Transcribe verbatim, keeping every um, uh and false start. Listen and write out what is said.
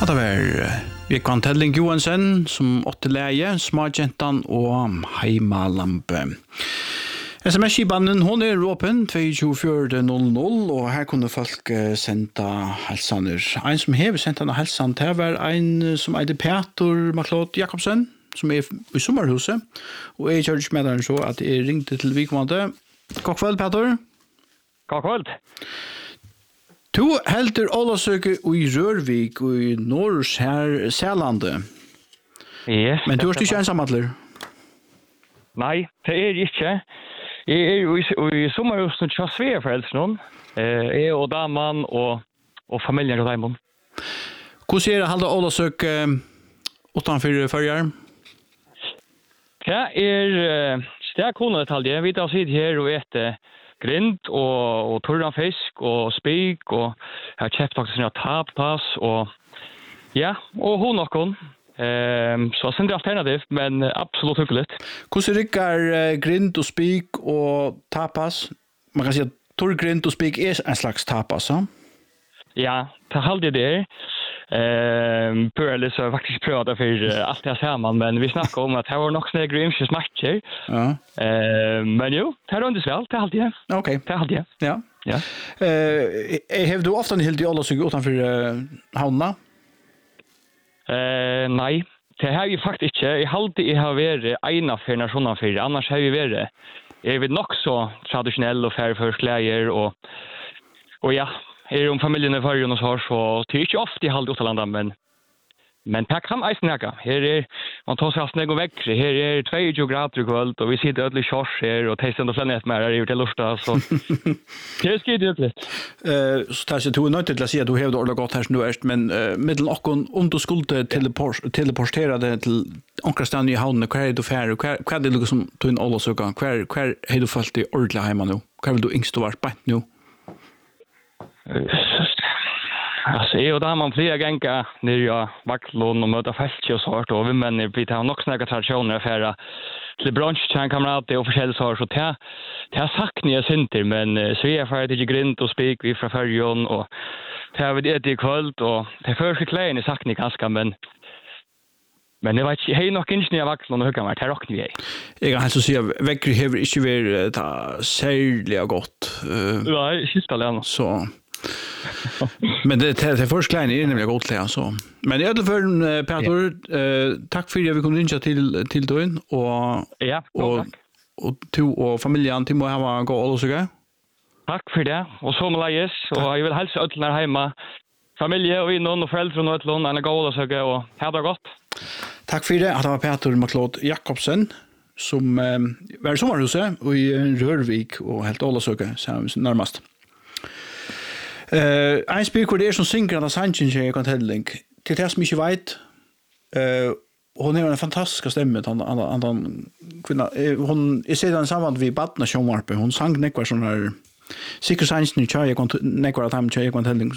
Ja, det var Vikvan Telling Johansen som åtte leie, Smartjentan og Heimalampe. SMS-kibanen, hon er åpen to fire null null, og her kunne folk senda helsaner. En som hever sendt denne helsan til var en som heter Peter Maklot Jakobsen, som er i sommerhuset, og jeg kjørte med den så at jeg ringte til Vikvande. God kveld, Peter. God kveld. Du helter Ålesøke i Rørvik og i Norrs her Sælande. Yes. Men du er ikke ensamhatler? Nei, det er ikke. Jeg er jo i, i sommerhuset til Sveaforeldrene. Jeg og damen og, og familien og damen. Hvordan er det halde Ålesøke utenfor førjar? Det er stekkonet talje. Vi tar sitt her og etter grind og, og torranfisk og spik og jeg har kjøpt faktisk en tapas og ja, og hun og hun. Um, så det er alternativt, men absolutt hyggelig. Hvordan rykker uh, grind og spik og tapas? Man kan si at torrgrind og spik er en slags tapas, ja? Ja, det er aldri det. Um, Pøle så faktisk prøvd det for uh, alt det sammen, men vi snakker om at det var nok sånne grymske smaker. Ja. Uh, men jo, det er rundt vel, det er alltid det. Ok. Det er alltid det. Ja. Ja. Uh, har du ofte helt i Ålesøke utenfor uh, havnene? Uh, nei, det har vi faktisk ikke. Jeg har alltid jeg har vært ene for nasjonen for, annars har vi vært. Jeg er nok så tradisjonell og færførskleier, og, og ja, jeg er om familien er fargen og så, så det er ikke ofte jeg har alltid utenlandet, men Men det kan eisen nægge. Her er, man tar seg snegg og vekkere. Her er tjueto grader i kveld, og vi sitter ødelig kjørs her, og teisen og flennet med her til lortet, så det er skridt ut litt. Uh, så tar jeg to nødt til å si at du hever det ordentlig godt her som du er, men uh, middelen okken, om du skulle teleportere det til omkring i havnene, hva er det du færre? Hva er det du som tog inn Ålesøka? Hva er du følt i ordentlig hjemme nå? Hva vil du yngst du vært beint nå? Alltså jag och där man flyger gänga ner i Vacklon och möta fält och sånt och vi men vi tar nog snäga traditioner för till brunch kan kamrater och försäljs har så det det har sagt ni är synter men så är för att det grind och spik vi från förjon och det har vi det i kvällt och det för sig klein är sagt ni ganska men Men det var ikke, hei nok ikke nye vaklen og høyre meg, det råkner vi ei. Jeg kan helst si at vekkere hever ikke vært særlig godt. Uh, Nei, ikke alene. Så... Men det det, det först klein är nämligen gott läs så. Men i alla fall Peter, yeah. eh, tack för att vi kunde ringa till till dig och ja, och tack. Och du och familjen till må ha gå och så gå. Tack för det. Och så med och jag vill hälsa alla hemma. Familje och innan och föräldrar och alla en gå och så gå och ha det gott. Tack för det. Det var Peter Maklot Jakobsen som eh, var i sommarhuset och i Rørvik och helt Ålesøke närmast. Eh, uh, en speaker det är som synger den sanchen jag kan telling. Till det som inte vet. Eh, hon har en fantastisk stämma han han han kvinna hon är sedan samman vid Badna Showmarpe. Hon sang nekvar sån här Sikker sanchen jag kan nekvar att han jag kan telling